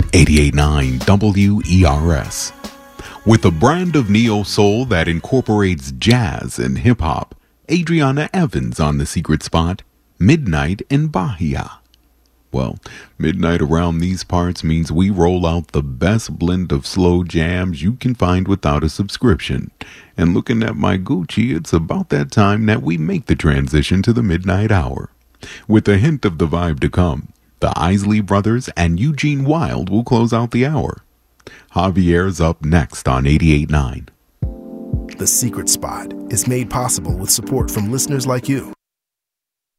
88.9 WERS. With a brand of neo-soul that incorporates jazz and hip-hop, Adriana Evans on The Secret Spot, Midnight in Bahia. Well, midnight around these parts means we roll out the best blend of slow jams you can find without a subscription. And looking at my Gucci, it's about that time that we make the transition to the midnight hour. With a hint of the vibe to come, the Isley Brothers and Eugene Wilde will close out the hour. Javier's up next on 88.9. The Secret Spot is made possible with support from listeners like you.